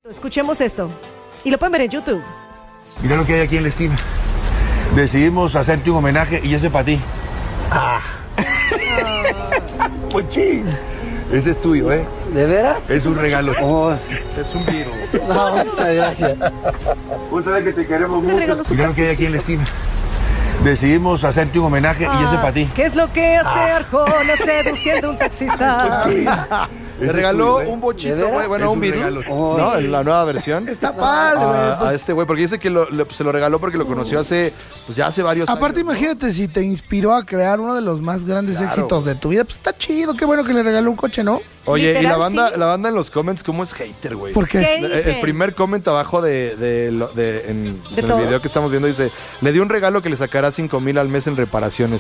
Escuchemos esto. Y lo pueden ver en YouTube. Mira lo que hay aquí en la esquina. Decidimos hacerte un homenaje y ese para ti. Pochín. Ese es tuyo, ¿eh? ¿De veras? Es un regalo. Oh, Es un virus. no, muchas gracias. Vos sabés que te queremos Le mucho. regaló su Mira lo que hay aquí en la esquina. Decidimos hacerte un homenaje y ese para ti. ¿Qué es lo que hace Arjona seduciendo a un taxista? Le regaló un bochito, güey. Bueno, un virus. ¿No? En la nueva versión. Está padre, güey. A este güey, porque dice que se lo regaló porque lo conoció hace varios años. Aparte, imagínate si te inspiró a crear uno de los más grandes éxitos de tu vida. Pues está chido, qué bueno que le regaló un coche, ¿no? Oye, Literal, y sí. la banda en los comments, ¿cómo es hater, güey? ¿Por qué? ¿Qué dicen? El primer comment abajo en el todo? video que estamos viendo dice: le dio un regalo que le sacará 5,000 al mes en reparaciones.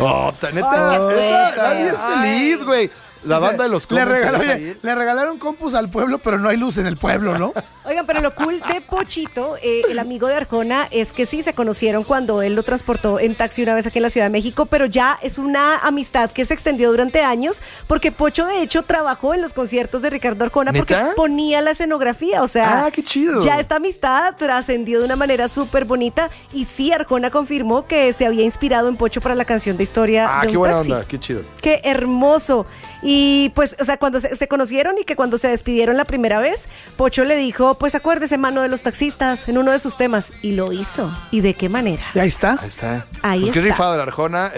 Neta, nadie es feliz, güey. La banda de los comments. Le regalaron compus al pueblo, pero no hay luz en el pueblo, ¿no? Oigan, pero lo cool de Pochito, el amigo de Arjona, es que sí se conocieron cuando él lo transportó en taxi una vez aquí en la Ciudad de México, pero ya es una amistad que se extendió durante años, porque Pocho de hecho trabajó en los conciertos de Ricardo Arjona porque ¿Neta? ponía la escenografía, o sea, Qué chido. ya esta amistad trascendió de una manera súper bonita y sí, Arjona confirmó que se había inspirado en Pocho para la canción de Historia de un Qué buena taxi. onda, qué chido. Qué hermoso. Y pues, o sea, cuando se conocieron y que cuando se despidieron la primera vez, Pocho le dijo, pues acuérdese, mano, de los taxistas en uno de sus temas. Y lo hizo. ¿Y de qué manera? Y ahí está. Ahí está. Ahí pues qué está. rifado el Arjona,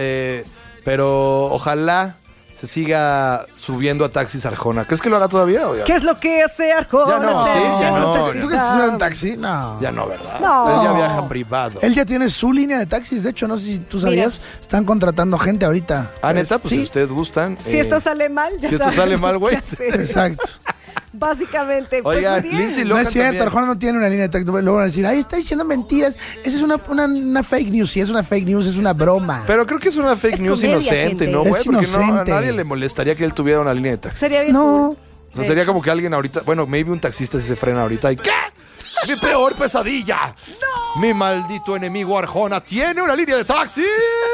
pero ojalá se siga subiendo a taxis Arjona. ¿Crees que lo haga todavía? O ya? ¿Qué es lo que hace Arjona? Ya no, Ser sí, ya un no. taxista? ¿Tú que se sube en taxi? No. Ya no, ¿verdad? No. Él ya viaja privado. Él ya tiene su línea de taxis. De hecho, no sé si tú sabías, están contratando gente ahorita. Neta, pues sí. si ustedes gustan. Si esto sale mal, ya si esto sabemos sale mal, qué güey. hacer. Exacto. Básicamente, pues Oigan, muy bien. Lindsay No Lohan es cierto, también. Arjona no tiene una línea de taxi. Luego van a decir, ay, está diciendo mentiras. Esa es una fake news. Si es una fake news, es una broma. Pero creo que es una fake Es news comedia, inocente, gente. ¿no, güey? Es Porque no, a inocente. nadie le molestaría que él tuviera una línea de taxi. Sería bien No. cool. O sea, sería como que alguien ahorita, bueno, maybe un taxista si se frena ahorita y ¿qué? ¡Mi peor pesadilla! ¡No! Mi maldito enemigo Arjona tiene una línea de taxis.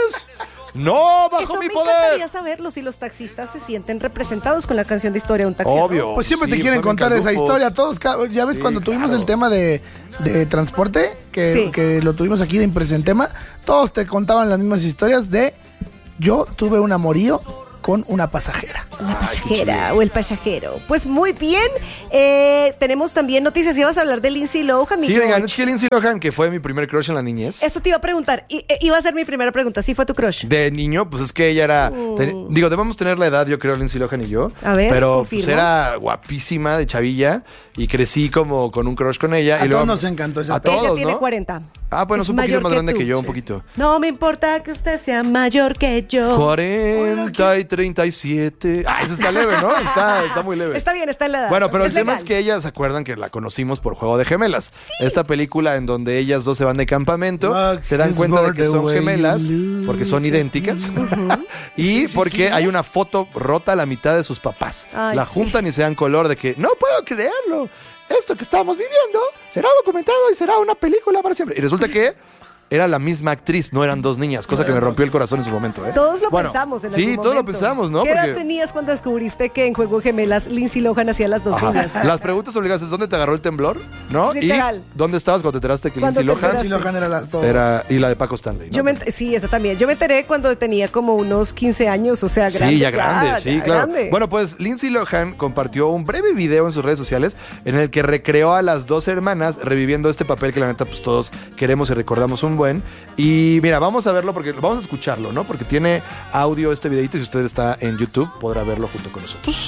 ¡No bajo Eso mi me poder! encantaría saberlo si los taxistas se sienten representados con la canción de Historia de un taxi. Obvio. Pues siempre te Sí, quieren son contar esa encalufos. historia. Todos, ya ves Sí, cuando tuvimos claro. el tema de transporte, Sí. que lo tuvimos aquí de Impresentema, todos te contaban las mismas historias de yo tuve un amorío con una pasajera. La pasajera o el pasajero. Pues muy bien. Tenemos también noticias. Ibas a hablar de Lindsay Lohan, mi Sí, George. oigan, es que Lindsay Lohan, que fue mi primer crush en la niñez. Eso te iba a preguntar. Iba a ser mi primera pregunta. ¿Sí fue tu crush? De niño, pues es que ella era. Digo, debemos tener la edad, yo creo, Lindsay Lohan y yo. A ver, pero confirmo. pues era guapísima de chavilla y crecí como con un crush con ella. A y todos luego, nos encantó esa A película. Ella todos, tiene ¿no? 40. Ah, bueno, es un poquito mayor más grande tú. que yo, Sí. un poquito. No me importa que usted sea mayor que yo. 40 y 37. Ah, eso está leve, ¿no? Está muy leve. Está bien, está en la edad. Bueno, pero el tema legal. es que ellas se acuerdan que la conocimos por Juego de Gemelas. Esta película en donde ellas dos se van de campamento, Look, se dan it's cuenta de more que the son way gemelas you look. porque son idénticas y porque hay una foto rota a la mitad de sus papás. Ay, La sí. juntan y se dan color de que no puedo creerlo. Esto que estamos viviendo será documentado y será una película para siempre. Y resulta que era la misma actriz, no eran dos niñas, cosa que me rompió el corazón en su momento. Todos lo Bueno, pensamos en sí, algún todos lo momento. pensamos, ¿no? ¿Qué edad Porque- tenías cuando descubriste que en Juego de Gemelas Lindsay Lohan hacía las dos Ajá. niñas? Las preguntas obligadas es ¿dónde te agarró el temblor? ¿No? Literal. ¿Y dónde estabas cuando te enteraste que ¿Cuándo Lindsay te Lohan Lindsay Lohan era las dos. era y la de Paco Stanley? ¿no? Sí, esa también. Yo me enteré cuando tenía como unos 15 años, o sea, grande. Sí, ya grande, sí, ya claro. grande. Bueno, pues Lindsay Lohan compartió un breve video en sus redes sociales en el que recreó a las dos hermanas reviviendo este papel que la neta pues todos queremos y recordamos un buen. Y mira, vamos a verlo porque vamos a escucharlo, ¿no? Porque tiene audio este videito y si usted está en YouTube podrá verlo junto con nosotros.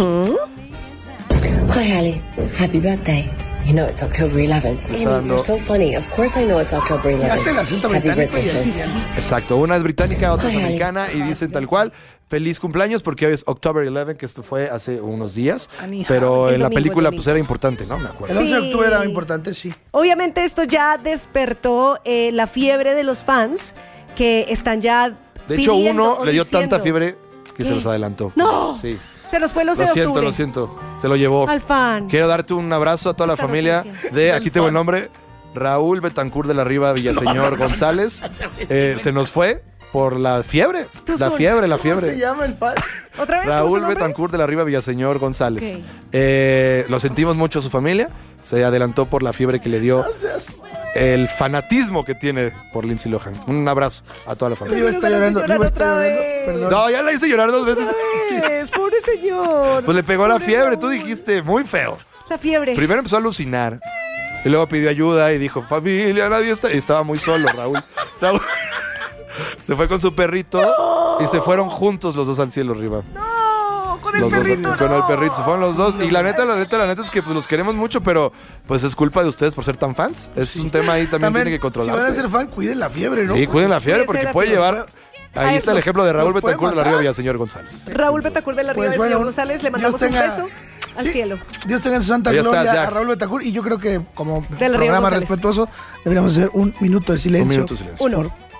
Hi, Hallie. Happy birthday. You know it's October 11th. Está dando- You're so funny. Of course I know it's October 11th. Hace el acento Happy británico y birthday. así. Exacto, una es británica, otra es Ay, americana y dicen tal cual, feliz cumpleaños porque hoy es October 11, que esto fue hace unos días, Anija. pero El en la domingo, película el pues domingo. era importante, ¿no? Me El acuerdo. 11 de Sí. octubre era importante, sí. Obviamente esto ya despertó la fiebre de los fans que están ya De hecho, pidiendo uno o le dio diciendo. tanta fiebre que se ¿Qué? los adelantó. ¡No! Sí. Se nos fue el 11 de octubre. Lo siento, se lo llevó. Al fan. Quiero darte un abrazo a toda la Esta familia noticia. de, aquí tengo el nombre, Raúl Betancourt de la Riva Villaseñor González. Se nos fue por la fiebre. Tú La son- fiebre, la ¿Cómo fiebre. se llama el fan? ¿Otra vez? ¿Cómo es Raúl su nombre? Betancourt de la Riva Villaseñor González. Ok. Lo sentimos mucho a su familia, se adelantó por la fiebre que le dio el fanatismo que tiene por Lindsay Lohan. Un abrazo a toda la Yo familia. está llorando, Otra vez. perdón. No, ya la hice llorar 2 veces. Pobre señor. Pues le pegó la Pobre fiebre, tú Raúl. dijiste, muy feo. La fiebre. Primero empezó a alucinar. Y luego pidió ayuda y dijo, familia, nadie está. Y estaba muy solo, Raúl. Se fue con su perrito y se fueron juntos los dos al cielo arriba. No, con el Los dos, perrito. con no. el perrito, se fueron los dos. Y la neta es que pues, los queremos mucho, pero pues es culpa de ustedes por ser tan fans. Es un tema ahí también tiene que Si van a controlarse. ser fan, cuiden la fiebre, ¿no? Sí, cuiden la fiebre Cuídense porque la puede fiebre. llevar. Ahí Ay, está el los- ejemplo de Raúl los puede Betancourt de la matar. Río Villaseñor González. Raúl Betancourt de la Río Pues del bueno, Señor González, le mandamos Dios tenga- un beso al Sí, cielo. Dios tenga en su santa Ahí estás, gloria ya. a Raúl Betancourt. Y yo creo que como Del Río programa González. respetuoso deberíamos hacer un minuto de silencio. Un minuto de silencio. Uno. Por-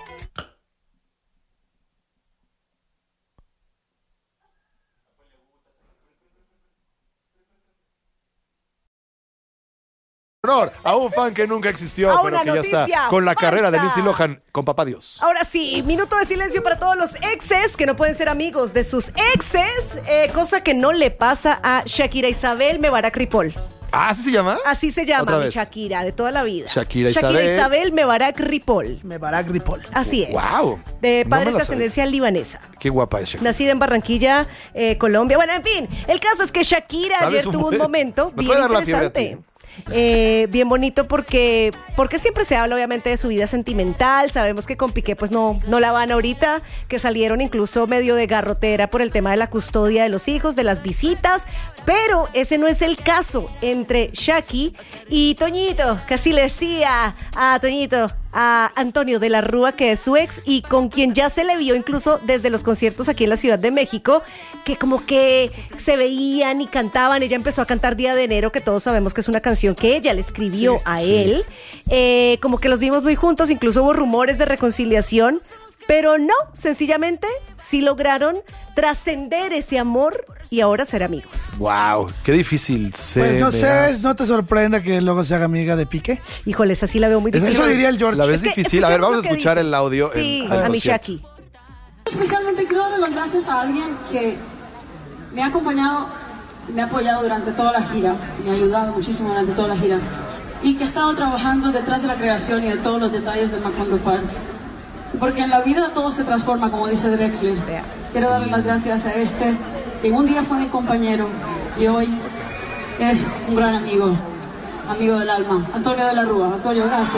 Honor a un fan que nunca existió, A pero una que ya está noticia con la carrera de falsa. Lindsay Lohan con papá Dios. Ahora sí, minuto de silencio para todos los exes que no pueden ser amigos de sus exes, cosa que no le pasa a Shakira Isabel Mebarak Ripoll. Ah, ¿así se llama? Así se Otra llama mi vez. Shakira de toda la vida. Shakira Isabel. Isabel Mebarak Ripoll. Me Barack Ripoll. Así es. Guau. De No padres me la de ascendencia libanesa. Qué guapa es Shakira. Nacida en Barranquilla, Colombia. Bueno, en fin, el caso es que Shakira ¿Sabes ayer un tuvo un buen? momento ¿Me bien puede dar la fiebre a ti? interesante. Bien bonito porque siempre se habla obviamente de su vida sentimental. Sabemos que con Piqué pues no la van ahorita, que salieron incluso medio de garrotera por el tema de la custodia de los hijos, de las visitas, pero ese no es el caso entre Shaki y Toñito, que así le decía a Toñito, a Antonio de la Rúa, que es su ex y con quien ya se le vio incluso desde los conciertos aquí en la Ciudad de México, que como que se veían y cantaban. Ella empezó a cantar Día de Enero, que todos sabemos que es una canción que ella le escribió a él. Como que los vimos muy juntos, incluso hubo rumores de reconciliación, pero no, sencillamente sí lograron trascender ese amor y ahora ser amigos. Wow, qué difícil ser. Pues no sé, no te sorprenda que luego se haga amiga de Piqué. Híjoles, así la veo muy difícil. Eso diría el George. La ves Es que difícil. A ver, escuchemos vamos a lo que escuchar dice. el audio. Sí, del a mi concierto. Shaki. Especialmente quiero darle las gracias a alguien que me ha acompañado, me ha apoyado durante toda la gira, me ha ayudado muchísimo durante toda la gira y que ha estado trabajando detrás de la creación y de todos los detalles de Macondo Park. Porque en la vida todo se transforma, como dice Drexler. Quiero darle las gracias a este, que un día fue mi compañero y hoy es un gran amigo, amigo del alma, Antonio de la Rúa. Antonio, gracias.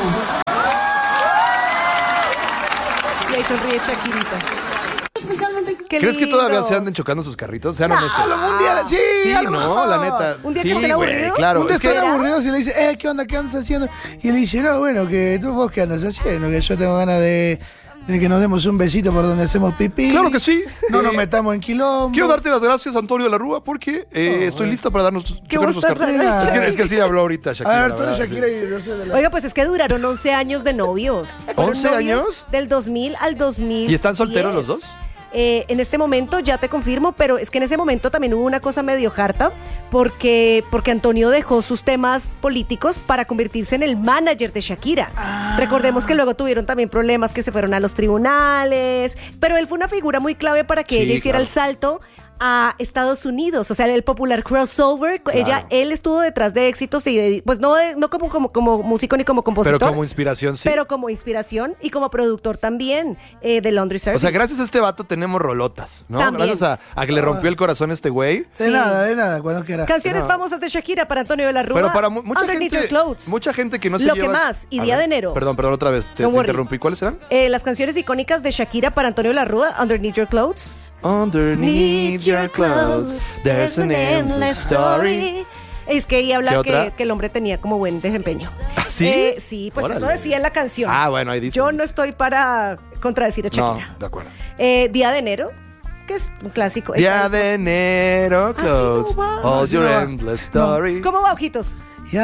Y ahí sonríe Shakirita. Especialmente Qué ¿Crees que todavía lindos. se anden chocando sus carritos? Sean honestos. A lo mundial, sí, Sí, a lo no, mejor. la neta. Un día que sí, estén güey, aburridos. claro. Un día Es que están aburridos y le dice, ¿qué onda? ¿Qué andas haciendo? Y él dice, no, bueno, que tú vos qué andas haciendo, que yo tengo ganas de que nos demos un besito por donde hacemos pipí. Claro que sí. No nos metamos en quilombo. Quiero darte las gracias, Antonio de la Rúa, porque estoy listo para darnos chocar sus gusto, cartas. Antonio. Es que así habló ahorita A Shakira. ver, la Arturo verdad, Shakira sí. y yo soy de la... Oiga, pues es que duraron 11 años de novios. Fueron 11 novios años. Del 2000 al 2000. ¿Y están solteros los dos? En este momento ya te confirmo, pero es que en ese momento también hubo una cosa medio harta, porque Antonio dejó sus temas políticos para convertirse en el manager de Shakira. Recordemos que luego tuvieron también problemas, que se fueron a los tribunales, pero él fue una figura muy clave para que Sí, ella hiciera claro. el salto a Estados Unidos, o sea, el popular crossover. Claro. Él estuvo detrás de éxitos y pues no como músico ni como compositor, Pero como inspiración, sí. pero como inspiración y como productor también de Laundry Service. O sea, gracias a este vato tenemos rolotas, ¿no? También. Gracias a que le rompió el corazón a este güey. De nada, cuando quieras. Canciones No. famosas de Shakira para Antonio de la Rúa. Pero para mucha Underneath gente, Your Clothes. mucha gente que no se Lo lleva... que más, y A Día ver, de Enero. Perdón, otra vez, te Don't worry. interrumpí. ¿Cuáles eran? Las canciones icónicas de Shakira para Antonio de la Rúa, Underneath Your Clothes. Underneath your clothes, there's an endless story. Es que ahí ¿Qué habla otra? que el hombre tenía como buen desempeño. ¿Ah, sí? Sí, pues Órale. eso decía en la canción. Ah, bueno, ahí dice. Yo no estoy para contradecir a No, Shakira. de acuerdo. Día de Enero, que es un clásico. Día Esa es- de enero, clothes, no va. all Así your no va. endless story. ¿Cómo va, ojitos?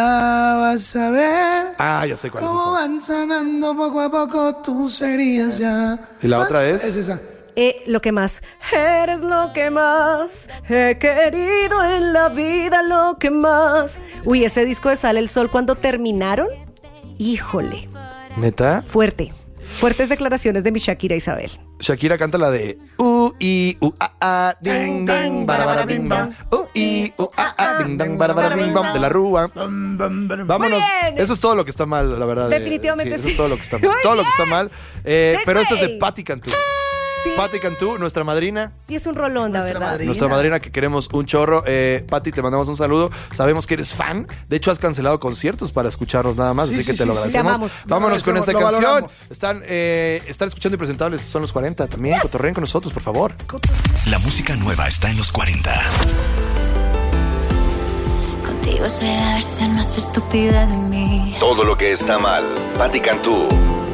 Ya vas a ver Ah, ya sé cuál es cómo esa. van sanando poco a poco tus heridas ya. ¿Y la otra es? Es esa. Lo que más, eres lo que más he querido en la vida, lo que más. Uy, ese disco de Sale el Sol cuando terminaron, híjole, ¿Neta? fuertes declaraciones de mi Shakira Isabel. Shakira canta la de i ding ding bara bim bam. I ding ding bara bim bam de la Rúa. Vámonos. bien. Eso es todo lo que está mal, la verdad. Definitivamente Eso sí. es todo lo que está mal. Muy Todo lo que está mal. Pero esto es de Segway. Patti Cantú. Sí. Patti Cantú, nuestra madrina. Y es un rolón, la verdad. Nuestra madrina que queremos un chorro. Patti, te mandamos un saludo. Sabemos que eres fan. De hecho, has cancelado conciertos para escucharnos nada más. Sí, así que sí, te lo sí, sí. agradecemos. Te amamos. Vámonos con esta Lo canción. valoramos. Están escuchando Impresentables. Son los 40 también. Cotorreen con nosotros, por favor. La música nueva está en los 40. Contigo será la versión más estúpida de mí. Todo lo que está mal. Patti Cantú.